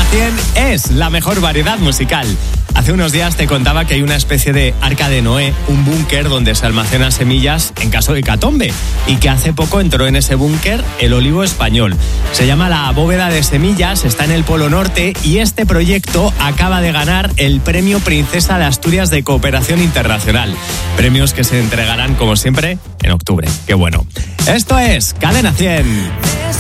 100 es la mejor variedad musical. Hace unos días te contaba que hay una especie de arca de Noé, un búnker donde se almacenan semillas en caso de hecatombe, y que hace poco entró en ese búnker el olivo español. Se llama la Bóveda de Semillas, está en el Polo Norte y este proyecto acaba de ganar el Premio Princesa de Asturias de Cooperación Internacional. Premios que se entregarán, como siempre, en octubre. ¡Qué bueno! Esto es Cadena 100.